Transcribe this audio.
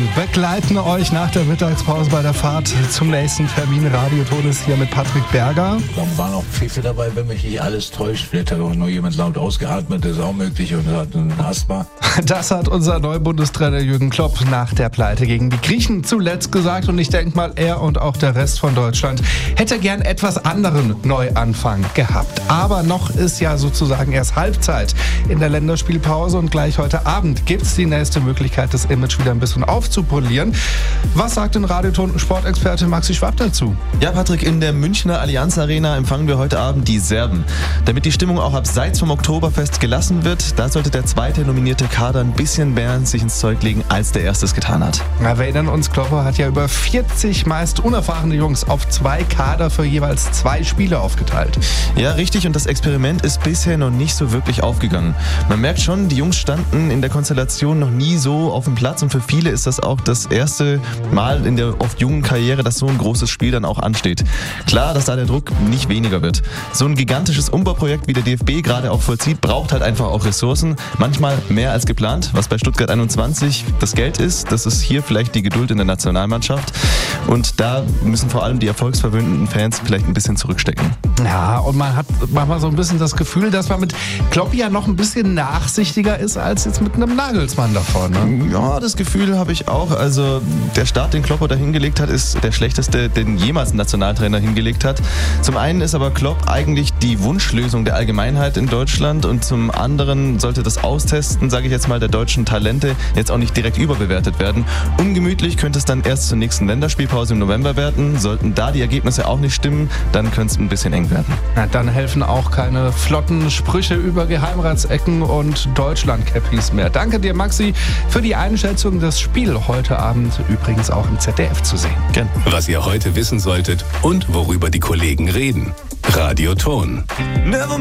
begleiten euch nach der Mittagspause bei der Fahrt zum nächsten Termin. Radioton ist hier mit Patrick Berger. Dann waren auch Pfiffe dabei, wenn mich nicht alles täuscht. Vielleicht hat auch noch jemand laut ausgeatmet, das ist auch möglich, und hat ein Asthma. Das hat unser neuer Bundestrainer Jürgen Klopp nach der Pleite gegen die Griechen zuletzt gesagt. Und ich denke mal, er und auch der Rest von Deutschland hätte gern etwas anderen Neuanfang gehabt. Aber noch ist ja sozusagen erst Halbzeit in der Länderspielpause und gleich heute Abend gibt es die nächste Möglichkeit, das Image wieder ein bisschen aufzupolieren. Was sagt denn Radioton-Sportexperte Maxi Schwab dazu? Ja, Patrick, in der Münchner Allianz Arena empfangen wir heute Abend die Serben. Damit die Stimmung auch abseits vom Oktoberfest gelassen wird, da sollte der zweite nominierte Kader ein bisschen mehr sich ins Zeug legen, als der erste es getan hat. Ja, wir erinnern uns, Klopper hat ja über 40 meist unerfahrene Jungs auf 2 Kader für jeweils 2 Spiele aufgeteilt. Ja, richtig, und das Experiment ist bisher noch nicht so wirklich aufgegangen. Man merkt schon, die Jungs standen in der Konstellation noch nie so auf dem Platz und für viele ist das auch das erste Mal in der oft jungen Karriere, dass so ein großes Spiel dann auch ansteht. Klar, dass da der Druck nicht weniger wird. So ein gigantisches Umbauprojekt wie der DFB gerade auch vollzieht, braucht halt einfach auch Ressourcen. Manchmal mehr als geplant, was bei Stuttgart 21 das Geld ist. Das ist hier vielleicht die Geduld in der Nationalmannschaft. Und da müssen vor allem die erfolgsverwöhnten Fans vielleicht ein bisschen zurückstecken. Ja, und man hat manchmal so ein bisschen das Gefühl, dass man mit Klopp ja noch ein bisschen nachsichtiger ist als jetzt mit einem Nagelsmann da vorne. Ja, das Gefühl habe ich auch. Also der Start, den Klopp da hingelegt hat, ist der schlechteste, den jemals ein Nationaltrainer hingelegt hat. Zum einen ist aber Klopp eigentlich die Wunschlösung der Allgemeinheit in Deutschland und zum anderen sollte das Austesten, sage ich jetzt mal, der deutschen Talente jetzt auch nicht direkt überbewertet werden. Ungemütlich könnte es dann erst zur nächsten Länderspielpause im November werden. Sollten da die Ergebnisse auch nicht stimmen, dann könnte es ein bisschen eng werden. Ja, dann helfen auch keine flotten Sprüche über Geheimratsecken und Deutschland-Cappies mehr. Danke dir, Maxi, für die Einschätzung. Das Spiel heute Abend übrigens auch im ZDF zu sehen. Gern. Was ihr heute wissen solltet und worüber die Kollegen reden. Radioton.